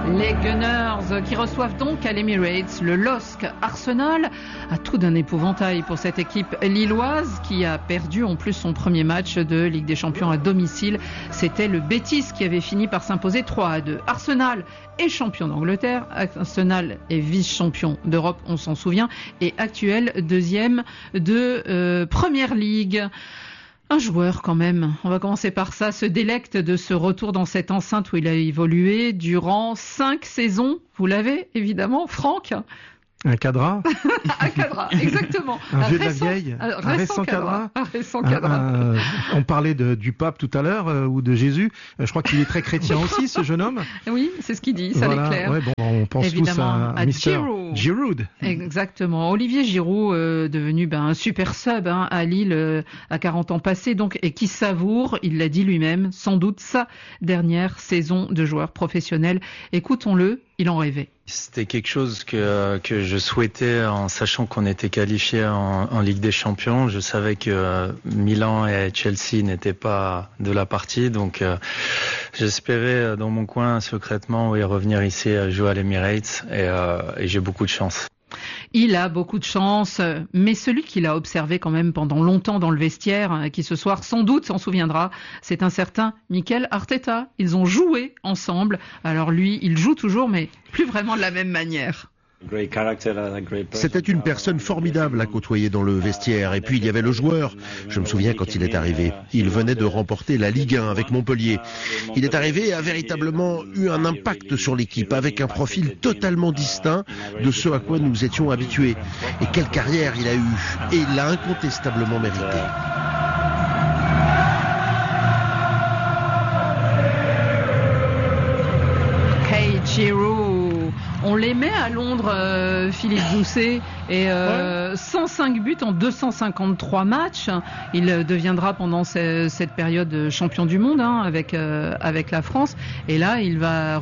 Les Gunners qui reçoivent donc à l'Emirates le LOSC. Arsenal a tout d'un épouvantail pour cette équipe lilloise qui a perdu en plus son premier match de Ligue des Champions à domicile. C'était le Betis qui avait fini par s'imposer 3-2. Arsenal est champion d'Angleterre, Arsenal est vice-champion d'Europe, on s'en souvient, et actuel deuxième de Première Ligue. Un joueur quand même, on va commencer par ça, se délecte de ce retour dans cette enceinte où il a évolué durant 5 saisons. Vous l'avez évidemment, Franck. Un cadra. Un cadra, exactement. Un vieux de la vieille. Un récent cadra. Un récent cadra. On parlait du pape tout à l'heure ou de Jésus. Je crois qu'il est très chrétien aussi, ce jeune homme. Oui, c'est ce qu'il dit, ça voilà. l'éclaire. Ouais, bon, on pense évidemment tous à Mr. Giroud. Exactement. Olivier Giroud, devenu un super sub à Lille à 40 ans passés, donc, et qui savoure, il l'a dit lui-même, sans doute sa dernière saison de joueur professionnel. Écoutons-le, il en rêvait. C'était quelque chose que je souhaitais en sachant qu'on était qualifié en Ligue des Champions. Je savais que Milan et Chelsea n'étaient pas de la partie, donc j'espérais dans mon coin secrètement revenir ici jouer à l'Emirates et j'ai beaucoup de chance. Il a beaucoup de chance, mais celui qu'il a observé quand même pendant longtemps dans le vestiaire, qui ce soir sans doute s'en souviendra, c'est un certain Mikel Arteta. Ils ont joué ensemble. Alors lui, il joue toujours, mais plus vraiment de la même manière. C'était une personne formidable à côtoyer dans le vestiaire. Et puis il y avait le joueur. Je me souviens quand il est arrivé. Il venait de remporter la Ligue 1 avec Montpellier. Il est arrivé et a véritablement eu un impact sur l'équipe avec un profil totalement distinct de ce à quoi nous étions habitués. Et quelle carrière il a eu. Et il l'a incontestablement mérité. Hey Giroud. On l'aimait à Londres, Philippe Doucet, et 105 buts en 253 matchs. Il deviendra pendant cette période champion du monde avec la France. Et là, il va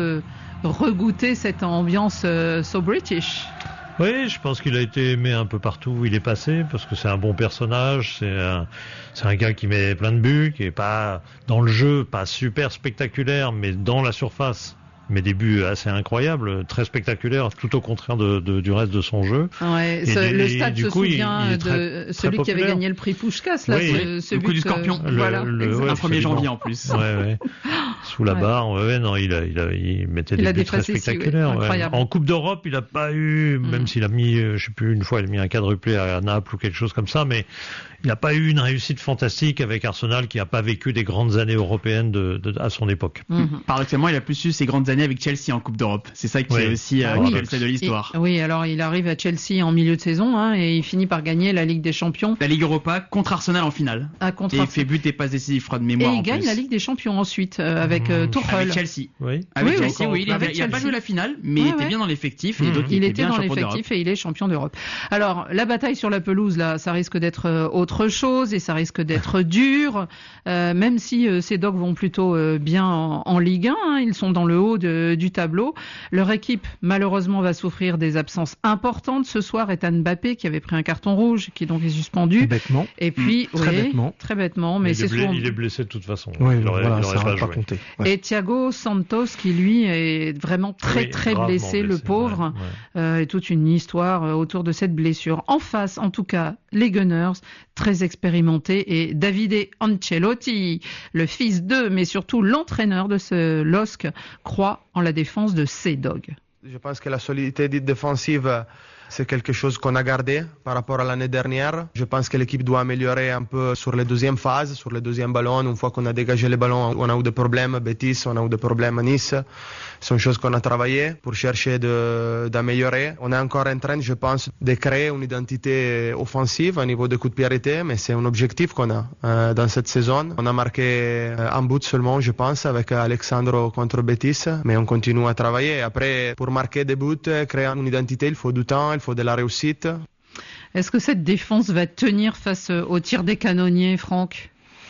regoûter cette ambiance so British. Oui, je pense qu'il a été aimé un peu partout où il est passé, parce que c'est un bon personnage, c'est un gars qui met plein de buts, qui est pas dans le jeu, pas super spectaculaire, mais dans la surface. Mais des buts assez incroyables, très spectaculaires, tout au contraire du reste de son jeu. Ouais, le stade se souvient de celui qui avait gagné le prix Puskás, là, oui, ce le coup du scorpion. Voilà, un 1er janvier en plus. Ouais. Sous la barre, non, il mettait des buts très spectaculaires. En Coupe d'Europe, il a pas eu, même s'il a mis, je sais plus, une fois, il a mis un quadruplé à Naples ou quelque chose comme ça, mais il n'a pas eu une réussite fantastique avec Arsenal qui n'a pas vécu des grandes années européennes à son époque. Paradoxalement, il a plus eu ses grandes années avec Chelsea en Coupe d'Europe. C'est ça qui est aussi celle de l'histoire. Oui, alors il arrive à Chelsea en milieu de saison et il finit par gagner la Ligue des Champions. La Ligue Europa contre Arsenal en finale. Et il fait but et passe décisif, je crois, de mémoire. Et il gagne la Ligue des Champions ensuite avec Tuchel. Avec Chelsea. Oui. Avec Chelsea, oui. Il n'a pas joué la finale, mais il était bien dans l'effectif. Il était dans l'effectif et il est champion d'Europe. Alors, la bataille sur la pelouse, là, ça risque d'être autre chose et ça risque d'être dur, même si ces Dogs vont plutôt bien en Ligue 1, ils sont dans le haut du tableau. Leur équipe, malheureusement, va souffrir des absences importantes. Ce soir, Ethan Mbappé, qui avait pris un carton rouge, qui donc est suspendu. Bêtement. Et puis, très bêtement, mais c'est souvent... Il est blessé de toute façon. Oui, il aurait pas compté. Ouais. Et Thiago Santos, qui lui est vraiment très blessé, le pauvre, et toute une histoire autour de cette blessure. En face, en tout cas, les Gunners, très expérimentés, et Davide Ancelotti, le fils d'eux, mais surtout l'entraîneur de ce LOSC, croit en la défense de ces Dogs. Je pense que la solidité défensive, c'est quelque chose qu'on a gardé par rapport à l'année dernière. Je pense que l'équipe doit améliorer un peu sur les deuxièmes phases, sur les deuxièmes ballons. Une fois qu'on a dégagé les ballons, on a eu des problèmes. Betis, on a eu des problèmes à Nice. C'est une chose qu'on a travaillé pour chercher d'améliorer. On est encore en train, je pense, de créer une identité offensive au niveau des coups de pied arrêtés, mais c'est un objectif qu'on a dans cette saison. On a marqué un but seulement, je pense, avec Alexandro contre Betis, mais on continue à travailler. Après, pour marquer des buts, créer une identité, il faut du temps, il faut de la réussite. Est-ce que cette défense va tenir face au tir des canonniers, Franck ?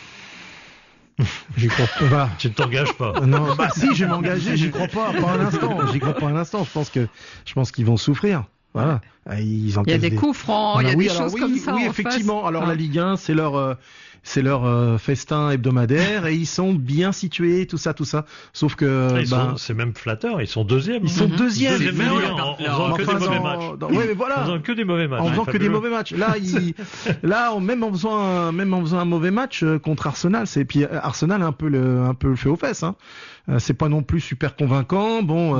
J'y crois pas. Tu ne t'engages pas. Non, si, je vais m'engager, j'y crois pas un instant. J'y crois pas un instant. Je pense qu'ils vont souffrir. Voilà. Il y a des coups francs, il y a des choses comme ça. Oui, effectivement. Alors la Ligue 1, c'est leur c'est leur festin hebdomadaire et ils sont bien situés, tout ça. Sauf que c'est même flatteur, ils sont deuxièmes. Ils sont deuxièmes en faisant que des mauvais matchs. Ouais, mais voilà. En faisant que des mauvais matchs. En faisant que des mauvais matchs. Là, même en faisant un mauvais match contre Arsenal, puis Arsenal a un peu le fait aux fesses. Hein. C'est pas non plus super convaincant.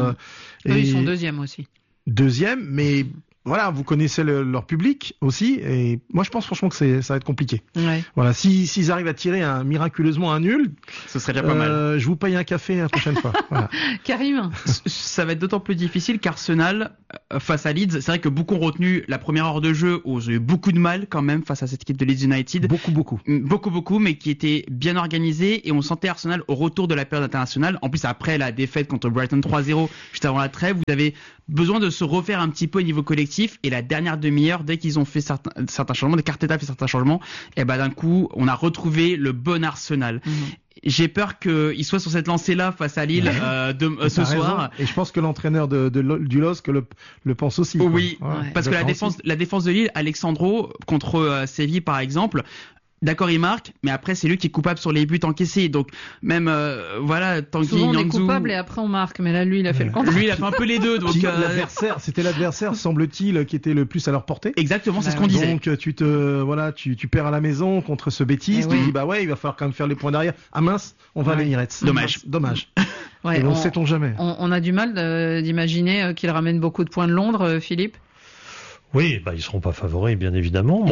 Ils sont deuxièmes aussi. Deuxième, mais voilà, vous connaissez leur public aussi, et moi je pense franchement que ça va être compliqué. Ouais. Voilà, s'ils arrivent à tirer miraculeusement un nul, ce serait déjà pas mal. Je vous paye un café la prochaine fois. Voilà. Karim, ça va être d'autant plus difficile qu'Arsenal face à Leeds, c'est vrai que beaucoup ont retenu la première heure de jeu où ils ont eu beaucoup de mal quand même face à cette équipe de Leeds United. Beaucoup, mais qui était bien organisée, et on sentait Arsenal au retour de la période internationale. En plus, après la défaite contre Brighton 3-0 juste avant la trêve, vous avez besoin de se refaire un petit peu au niveau collectif. Et la dernière demi-heure, dès qu'ils ont fait certains changements, dès qu'Arteta fait certains changements, et d'un coup, on a retrouvé le bon Arsenal. J'ai peur qu'il soit sur cette lancée-là face à Lille ce soir. Et je pense que l'entraîneur du LOSC le pense aussi. Oui, parce que la défense de Lille, Alexandro contre Séville par exemple. D'accord, il marque, mais après c'est lui qui est coupable sur les buts encaissés. Donc même Tanguy souvent Nianzou, on est coupable et après on marque, mais là lui il a fait le contraire. Lui il a fait un peu les deux. Donc c'était l'adversaire semble-t-il qui était le plus à leur portée. Exactement, c'est ce qu'on disait. Donc tu perds à la maison contre ce bêtise, tu dis il va falloir quand même faire les points derrière. Ah mince, on va à l'Emirates. Dommage. Ouais, on sait-on jamais. On a du mal d'imaginer qu'il ramène beaucoup de points de Londres, Philippe. Oui, ils seront pas favoris, bien évidemment.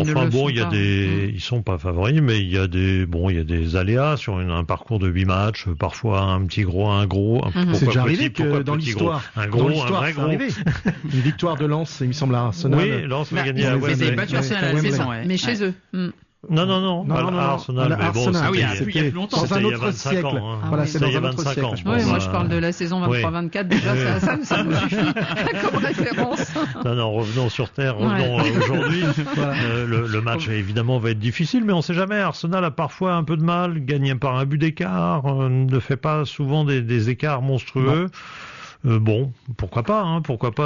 Ils sont pas favoris, mais il y a des aléas sur un parcours de 8 matchs, parfois un gros. C'est déjà arrivé que dans l'histoire, un vrai gros. Une victoire de Lens, il me semble, à Arsenal. Oui, Lens a gagné à Wembley. Ils avaient battu Arsenal à la saison, mais chez eux. Non, Arsenal. Mais bon, il y a plus longtemps. Dans un autre siècle. Voilà, c'est dans un autre siècle. Oui, moi je parle de la saison 23-24, déjà ça me suffit comme référence. Non, revenons sur terre, aujourd'hui. Le match évidemment va être difficile, mais on sait jamais. Arsenal a parfois un peu de mal, gagne par un but d'écart, ne fait pas souvent des écarts monstrueux. Pourquoi pas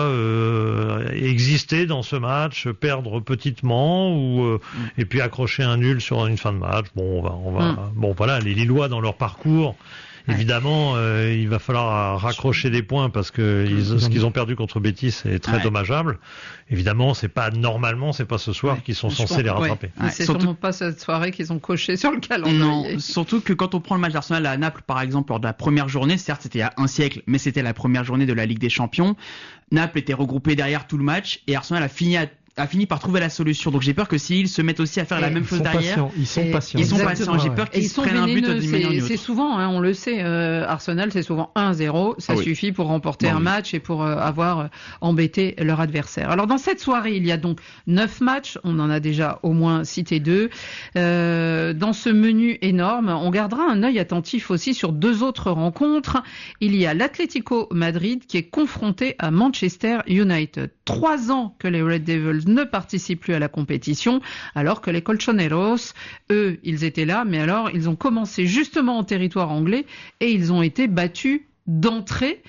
exister dans ce match, perdre petitement et puis accrocher un nul sur une fin de match. Voilà, les Lillois dans leur parcours. Évidemment, il va falloir raccrocher des points parce que ce qu'ils ont perdu contre Betis est très dommageable. Évidemment, c'est pas ce soir qu'ils sont censés les rattraper. C'est sûrement pas cette soirée qu'ils ont coché sur le calendrier. Non, surtout que quand on prend le match d'Arsenal à Naples, par exemple, lors de la première journée, certes c'était il y a un siècle, mais c'était la première journée de la Ligue des Champions. Naples était regroupé derrière tout le match et Arsenal a fini par trouver la solution. Donc j'ai peur que s'ils se mettent aussi à faire la même chose derrière. Ils sont patients. J'ai peur qu'ils se prennent un but d'une manière ou d'une autre. C'est souvent, on le sait, Arsenal c'est souvent 1-0. Ça suffit pour remporter un match et pour avoir embêté leur adversaire. Alors dans cette soirée, il y a donc 9 matchs. On en a déjà au moins cité 2. Dans ce menu énorme, on gardera un œil attentif aussi sur 2 autres rencontres. Il y a l'Atlético Madrid qui est confronté à Manchester United. 3 ans que les Red Devils ne participent plus à la compétition, alors que les Colchoneros, eux, ils étaient là, mais alors ils ont commencé justement en territoire anglais et ils ont été battus d'entrée.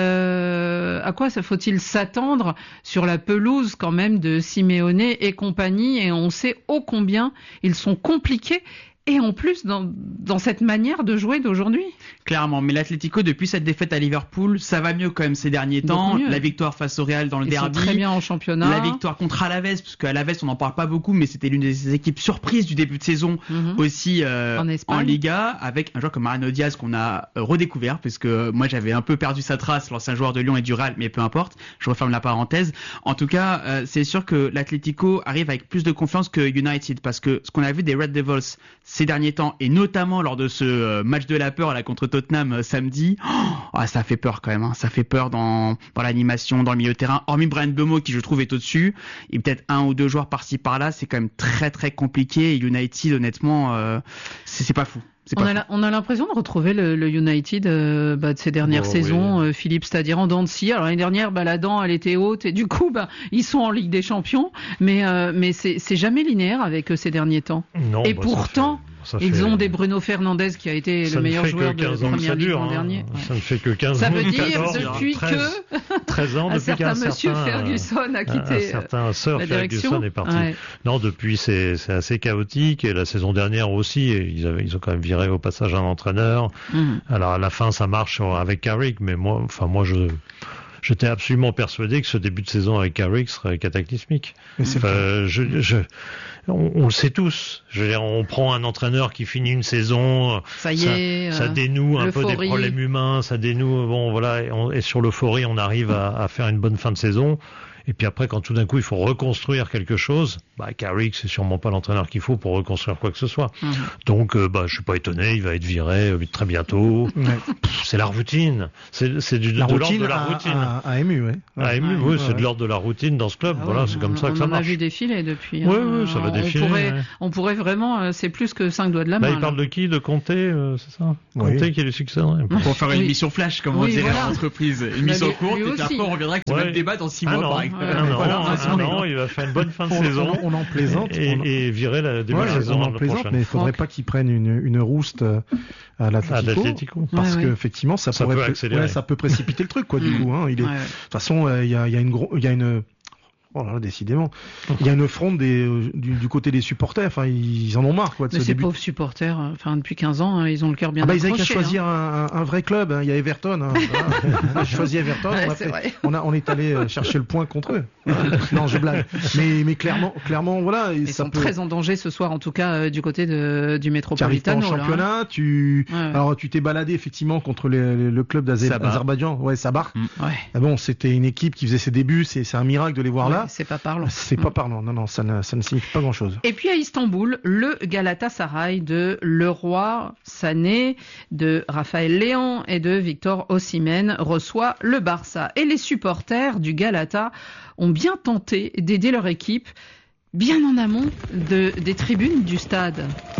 À quoi faut-il s'attendre sur la pelouse quand même de Simeone et compagnie, et on sait ô combien ils sont compliqués. Et en plus, dans cette manière de jouer d'aujourd'hui. Clairement, mais l'Atlético, depuis cette défaite à Liverpool, ça va mieux quand même ces derniers temps. La victoire face au Real dans le derby. Ils sont très bien en championnat. La victoire contre Alaves, parce qu'à Alaves, on n'en parle pas beaucoup, mais c'était l'une des équipes surprises du début de saison aussi en Liga, avec un joueur comme Mariano Diaz qu'on a redécouvert, parce que moi j'avais un peu perdu sa trace, l'ancien joueur de Lyon et du Real, mais peu importe, je referme la parenthèse. En tout cas, c'est sûr que l'Atlético arrive avec plus de confiance que United, parce que ce qu'on a vu des Red Devils ces derniers temps, et notamment lors de ce match de la peur là contre Tottenham samedi, ça fait peur quand même. Ça fait peur dans l'animation, dans le milieu de terrain. Hormis Bryan Mbeumo qui je trouve est au-dessus, et peut-être 1 ou 2 joueurs par-ci par-là, c'est quand même très très compliqué. Et United, honnêtement, c'est pas fou. On a l'impression de retrouver le United de ces dernières saisons, Philippe, c'est-à-dire en dents de scie. Alors l'année dernière, la dent elle était haute et du coup ils sont en Ligue des Champions, mais c'est jamais linéaire avec eux ces derniers temps. Non, et pourtant Ils ont des Bruno Fernandes qui a été le meilleur joueur de première ligue l'an dernier. Ça ne fait que 15 ans. Ça veut dire depuis 13 ans, depuis qu'un monsieur Ferguson a quitté un certain Sir la direction. Ferguson est parti. Ouais. Non, depuis c'est assez chaotique et la saison dernière aussi. Ils ont quand même viré au passage un entraîneur. Alors à la fin ça marche avec Carrick, mais moi j'étais absolument persuadé que ce début de saison avec Carrick serait cataclysmique. On le sait tous. Je veux dire, on prend un entraîneur qui finit une saison, ça dénoue un peu des problèmes humains, ça dénoue, et sur l'euphorie, on arrive à faire une bonne fin de saison. Et puis après, quand tout d'un coup, il faut reconstruire quelque chose, Carrick, c'est sûrement pas l'entraîneur qu'il faut pour reconstruire quoi que ce soit. Donc, je suis pas étonné, il va être viré très bientôt. C'est la routine. C'est de l'ordre de la routine. À MU, c'est de l'ordre de la routine dans ce club. C'est comme ça que ça marche. On a vu défiler depuis. Oui, ça va défiler. On pourrait vraiment, c'est plus que 5 doigts de la main. Il parle de qui? De Conté, c'est ça? Conté qui est le successeur. Pour faire une émission flash, comme on dirait à l'entreprise. Une émission courte, et puis après, on reviendra que tu vas débattre dans 6 mois, par exemple. Non, il va faire une bonne fin de saison. On en plaisante. Et virer la début de saison. On en plaisante, mais il faudrait pas qu'il prenne une rouste à l'Atlético. Parce que effectivement, ça pourrait accélérer. Ça peut précipiter le truc, quoi, du coup. De toute façon, il y a une Oh là là, décidément. Il y a une fronde du côté des supporters. Enfin, ils en ont marre, quoi. De ces pauvres supporters. Enfin, depuis 15 ans, ils ont le cœur bien accroché. Ils avaient qu'à choisir un vrai club. Il y a Everton. Voilà. J'ai choisi Everton. On est allé chercher le point contre eux. Non, je blague. Mais clairement, voilà. Ils sont très en danger ce soir, en tout cas, du côté du Metropolitano. Tu arrives en championnat. Alors, tu t'es baladé effectivement contre le club d'Azerbaïdjan. Ouais, Sabar. Bon, c'était une équipe qui faisait ses débuts. C'est un miracle de les voir là. C'est pas parlant. C'est pas parlant. Non, ça ne signifie pas grand-chose. Et puis à Istanbul, le Galatasaray de Leroy Sané, de Raphaël Léao et de Victor Osimhen reçoit le Barça. Et les supporters du Galata ont bien tenté d'aider leur équipe bien en amont des tribunes du stade.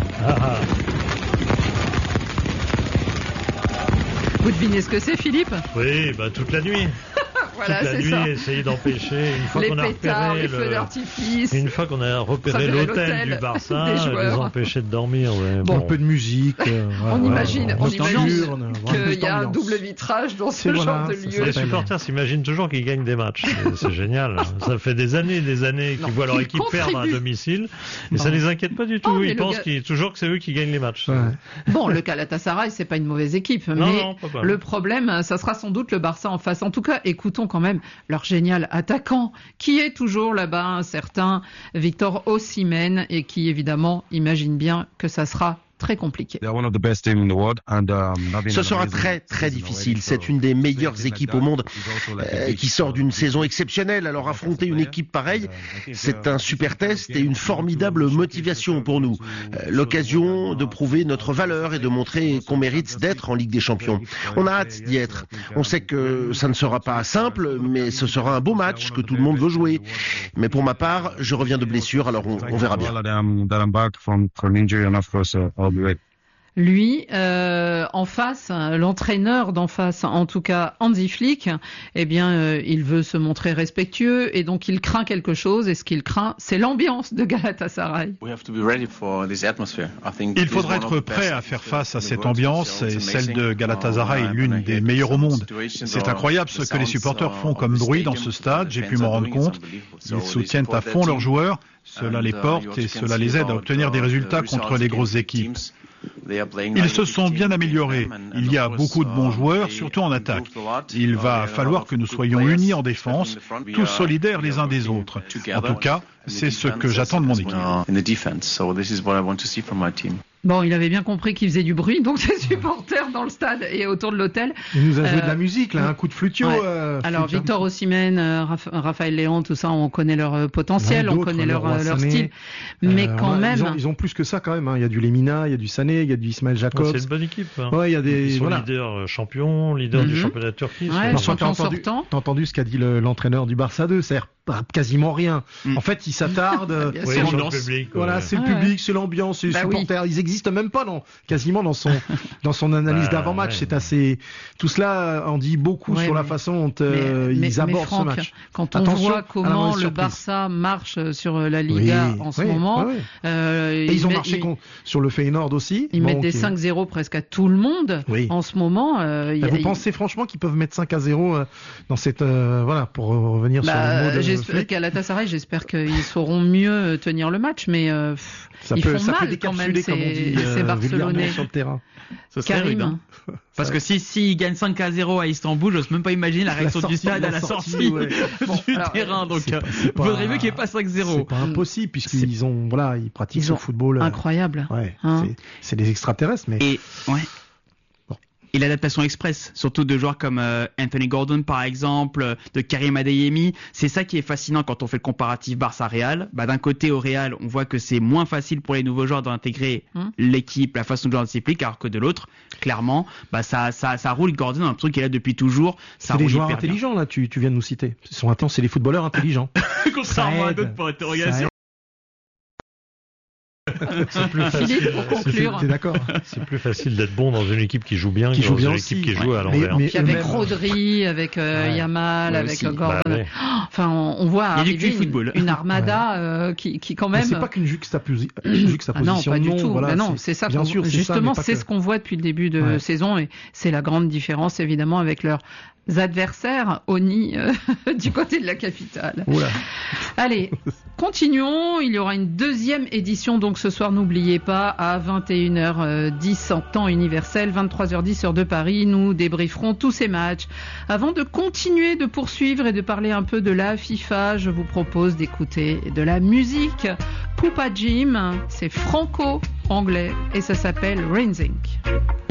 Vous devinez ce que c'est, Philippe? Oui, toute la nuit. Voilà, toute la nuit, essayer d'empêcher, les feux d'artifice. Une fois qu'on a repéré l'hôtel du Barça, les empêcher de dormir. Un peu de musique. On imagine qu'il y a un double vitrage dans ce genre de lieu. Les supporters s'imaginent toujours qu'ils gagnent des matchs. C'est génial. Ça fait des années qu'ils voient leur équipe perdre à domicile. Et ça les inquiète pas du tout. Ils pensent toujours que c'est eux qui gagnent les matchs. Bon, le Galatasaray, c'est pas une mauvaise équipe. Mais le problème, ça sera sans doute le Barça en face. En tout cas, écoutons quand même leur génial attaquant qui est toujours là-bas, un certain Victor Osimhen, et qui évidemment imagine bien que ça sera très compliqué. Ce sera très très difficile. C'est une des meilleures équipes au monde qui sort d'une saison exceptionnelle. Alors affronter une équipe pareille, c'est un super test et une formidable motivation pour nous. L'occasion de prouver notre valeur et de montrer qu'on mérite d'être en Ligue des Champions. On a hâte d'y être. On sait que ça ne sera pas simple, mais ce sera un beau match que tout le monde veut jouer. Mais pour ma part, je reviens de blessure, alors on verra bien. Lui, en face, l'entraîneur d'en face, en tout cas Hansi Flick, il veut se montrer respectueux et donc il craint quelque chose, et ce qu'il craint, c'est l'ambiance de Galatasaray. Il faudra être prêt à faire face à cette ambiance, et celle de Galatasaray est l'une des meilleures au monde. C'est incroyable ce que les supporters font comme bruit dans ce stade, j'ai pu m'en rendre compte. Ils soutiennent à fond leurs joueurs, cela les porte et cela les aide à obtenir des résultats contre les grosses équipes. Ils se sont bien améliorés. Il y a beaucoup de bons joueurs, surtout en attaque. Il va falloir que nous soyons unis en défense, tous solidaires les uns des autres. En tout cas, c'est ce que j'attends de mon équipe. Bon, il avait bien compris qu'il faisait du bruit, donc ses supporters dans le stade et autour de l'hôtel. Il nous a joué de la musique, là, un coup de flutio. Alors, Victor Osimhen, Raphaël Léao, tout ça, on connaît leur potentiel, on connaît leur style. Mais quand même. Ils ont plus que ça, quand même. Il y a du Lemina, il y a du Sané, il y a du Ismaël Jacobs. C'est une bonne équipe. Ouais, il y a des. Ils sont leaders champions, leaders du championnat de Turquie. Champion sortant. T'as entendu ce qu'a dit l'entraîneur du Barça 2, c'est-à-dire quasiment rien. En fait, ils s'attardent. C'est l'ambiance. Voilà, c'est le public, c'est l'ambiance, c'est les supporters. Ils existent même pas quasiment dans son analyse d'avant-match. C'est assez. Tout cela en dit beaucoup sur la façon dont ils abordent ce match. Quand on voit comment le Barça marche sur la Liga en ce moment, et ils ont marché sur le Feyenoord aussi. Ils mettent des 5-0 presque à tout le monde en ce moment. Vous pensez franchement qu'ils peuvent mettre 5-0 dans cette pour revenir sur le mot de Galatasaray, j'espère qu'ils sauront mieux tenir le match, mais ils font mal quand même ces Barcelonais sur le terrain. Ce serait Karim. Parce que s'ils gagnent 5-0 à Istanbul, j'ose même pas imaginer la réaction du stade à la sortie du terrain. Donc, il faudrait mieux qu'il n'y ait pas 5-0. C'est pas impossible puisqu'ils ils pratiquent ce football incroyable. C'est des extraterrestres, mais. Et l'adaptation express, surtout de joueurs comme Anthony Gordon par exemple, de Karim Adeyemi, c'est ça qui est fascinant quand on fait le comparatif Barça-Real. D'un côté au Real, on voit que c'est moins facile pour les nouveaux joueurs d'intégrer l'équipe, la façon de jouer s'implique, alors que de l'autre, clairement, ça roule. Gordon, un truc qu'il est là depuis toujours. C'est des joueurs intelligents là, tu viens de nous citer. C'est les footballeurs intelligents. Contrairement à d'autres pour interrogation. C'est plus facile. Philippe, pour conclure. T'es d'accord? C'est plus facile d'être bon dans une équipe qui joue bien que dans une équipe qui joue à l'envers. Puis avec Rodri, avec Yamal, avec Gordon. Enfin, on voit arriver une armada qui quand même. C'est pas qu'une juxtaposition. Non, pas du tout. Non, c'est ça. Justement, c'est ce qu'on voit depuis le début de saison et c'est la grande différence évidemment avec leurs adversaires ONI du côté de la capitale. Allez, continuons. Il y aura une deuxième édition donc ce soir, n'oubliez pas, à 21h10 en temps universel, 23h10 heure de Paris. Nous débrieferons tous ces matchs. Avant de continuer de poursuivre et de parler un peu de la FIFA, je vous propose d'écouter de la musique. Poupa Jim, c'est franco-anglais et ça s'appelle Rising.